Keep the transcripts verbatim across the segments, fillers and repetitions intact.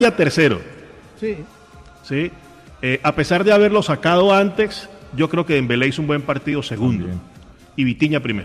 tercero. Sí. Sí. Eh, a pesar de haberlo sacado antes, yo creo que Dembélé hizo un buen partido segundo. También. Y Vitinha primero.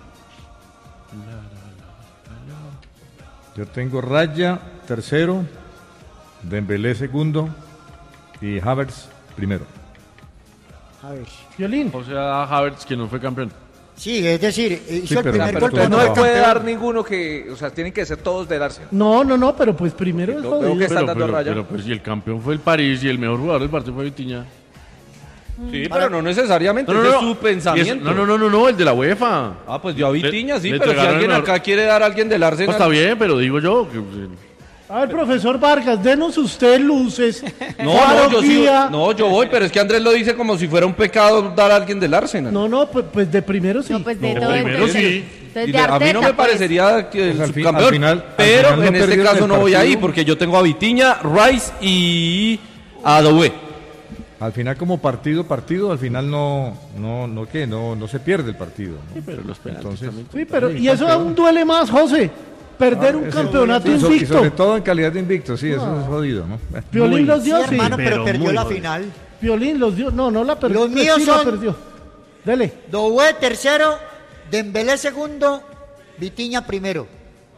Yo tengo Raya tercero, Dembélé segundo y Havertz primero. Havertz. Violín. O sea, Havertz que no fue campeón. Sí, es decir, hizo sí, el pero, primer pero gol, pero no no le fue puede campeón. dar ninguno que, o sea, tienen que ser todos del Arsenal. No, no, no, pero pues primero es Veo jodido. que están Pero, dando pero, raya. pero pues si el campeón fue el París y el mejor jugador del partido fue Vitinha. Sí, pero no necesariamente, No, no, ese no. es su pensamiento. Es- no, no, no, no, no, el de la UEFA. Ah, pues yo a Vitinha, Le- sí, le pero si entregaron alguien el mejor- acá quiere dar a alguien del No, Arsenal... está bien, pero digo yo que... A ver, profesor Vargas, denos usted luces. No, faro, no, yo sí, guía. no, yo voy, pero es que Andrés lo dice como si fuera un pecado dar a alguien del Arsenal. No, no, pues, pues de primero sí. No, pues de No, todo primero entonces- sí. entonces Y de le- a mí no Arteta, me pues. parecería que el Pues al fin- subcampeón, al final- al pero final no en este perdieron caso el no voy partido. ahí porque yo tengo a Vitinha, Rice y a Doué. Al final como partido, partido, al final no, no, no, ¿qué? No, no se pierde el partido, ¿no? Sí, pero los penaltis Entonces, también. Sí, pero y eso aún duele más, José. Perder un ese- campeonato eso- Y sobre invicto. todo en calidad de invicto, sí, eso es jodido, ¿no? Violín Muy- los Sí, dio, sí. hermano, pero, pero perdió muy la jodido. final. Violín los dio. No, no la perdió. Los míos sí la son- perdió. Dele. Doué tercero, Dembélé segundo, Vitinha primero.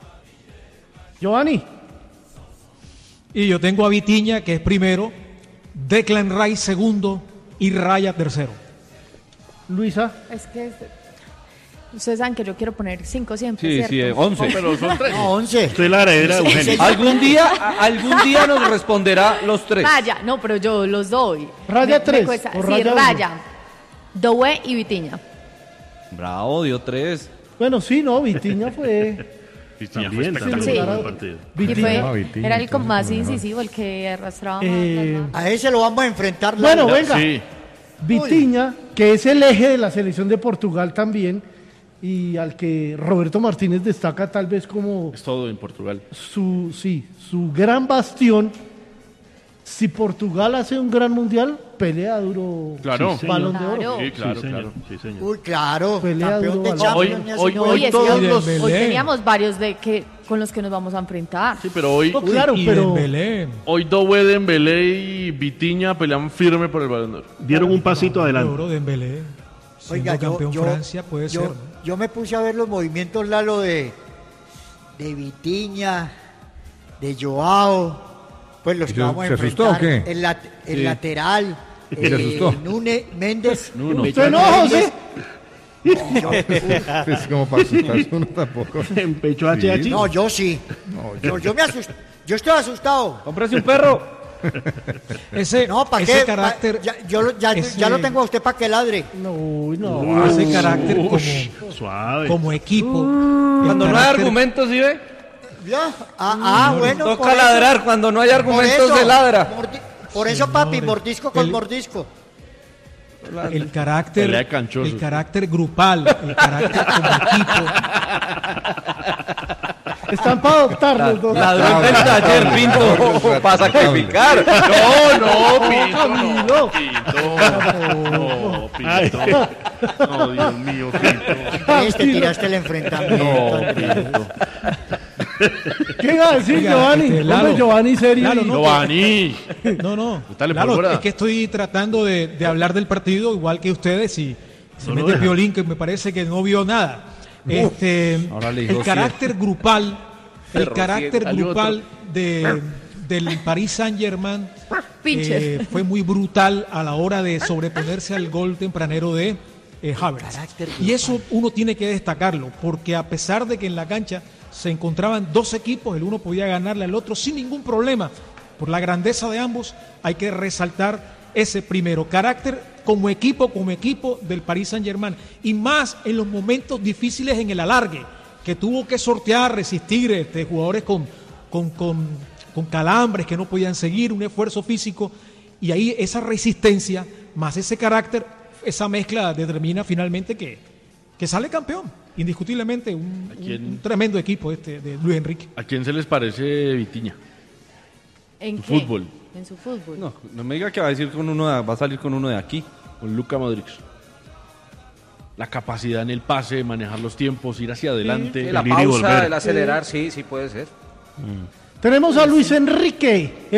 Giovanni. Y yo tengo a Vitinha, que es primero, Declan Rice segundo y Raya tercero. Luisa. Es que es- ustedes saben que yo quiero poner cinco siempre, Sí, ¿cierto? sí, once. Pero son tres. No, once. Usted es la heredera de Eugenio. Algún día, a- algún día nos responderá los tres. Raya, no, pero yo los doy. Raya Me- me tres, cuesta- o sí, Raya Raya, Doué y Vitinha. Bravo, dio tres. Bueno, sí, no, Vitinha fue. Vitinha Sí, fue espectacular sí. el partido. Y Vitinha. fue, No, Vitinha, era el con Vitinha, más como mejor. incisivo, el que arrastraba Eh, más. A ese lo vamos a enfrentar. Bueno, Lalo. venga. Sí. Vitinha, que es el eje de la selección de Portugal también, y al que Roberto Martínez destaca tal vez como Es todo en Portugal. su, sí, su gran bastión. Si Portugal hace un gran mundial, pelea duro. Claro. Sí, Balón señor. de oro. Claro. Sí, claro, sí, señor. claro. Sí, señor. Uy, claro, Pelea campeón duro, de balón. Champions. Hoy- me hoy- hace- hoy Oye, todos sí, los- hoy Dembélé. teníamos varios de que con los que nos vamos a enfrentar. Sí, pero hoy, No, claro, y pero Dembélé, hoy Doué, Dembélé y Vitinha pelean firme por el Balón de Oro. Dieron un pasito adelante. Oro Dembélé, siendo Oiga, yo, campeón yo, Francia puede yo, ser, ¿no? yo me puse a ver los movimientos, Lalo, de, de Vitinha, de Joao, pues los ¿Y que se- vamos a se asustó enfrentar. o qué? El, lat- el Sí. lateral, se eh, asustó? Núñez, Méndez. Nuno. usted no, José. Es como para asustarse uno tampoco. Empechó a H H. No, yo sí. No, Yo, yo me asusté. Yo estoy asustado. Cómprese un perro. Ese, No, ¿para ese qué? carácter, Pa- ya, yo lo- ya, ese- ya lo tengo a usted para que ladre. No, uy, no. ese carácter como, Suave. como equipo. Cuando el no hay carácter- argumentos, ¿sí ve? Ya. Ah, ah, bueno. por Toca eso- ladrar. Cuando no hay por argumentos, eso, se ladra. mordi- Por eso, papi, Señores, mordisco con el- mordisco. el carácter, Pelea de canchosos. el carácter grupal, el carácter como equipo. Están para adoptar los dos. Ladrón del taller, Pinto. Para sacrificar. No, no, Pinto, Camilo. no, Pinto. No, Pinto. No, Dios mío, Pinto. Este tiraste el enfrentamiento. No, Pinto. ¿Qué iba a decir, Oiga, Giovanni? este, Lalo. Hombre, Giovanni serio. Lalo, y- no. Giovanni. No, no. Dale, Lalo, pólvora. es que estoy tratando de, de hablar del partido igual que ustedes y se No lo mete el deja. violín que me parece que no vio nada. Este, ahora le dijo el carácter grupal, el Perro carácter ciego. Salió grupal de, del Paris Saint-Germain Pinches. eh, fue muy brutal a la hora de sobreponerse al gol tempranero de eh, Havertz. Carácter Y eso uno tiene que destacarlo, porque a pesar de que en la cancha se encontraban dos equipos, el uno podía ganarle al otro sin ningún problema. Por la grandeza de ambos, hay que resaltar ese primero, carácter como equipo, como equipo del Paris Saint-Germain, y más en los momentos difíciles en el alargue, que tuvo que sortear, resistir este, jugadores con, con, con, con calambres que no podían seguir, un esfuerzo físico, y ahí esa resistencia, más ese carácter, esa mezcla determina finalmente que, que sale campeón, indiscutiblemente, un, ¿A quién? un- un tremendo equipo este de Luis Enrique. ¿A quién se les parece Vitinha? ¿En Su qué? fútbol. En su fútbol. No, no me diga que va a decir con uno de- va a salir con uno de aquí. Con Luka Modric. La capacidad en el pase, manejar los tiempos, ir hacia adelante. la el ir y pausa, volver. el acelerar, sí, sí puede ser. Tenemos a Luis Enrique.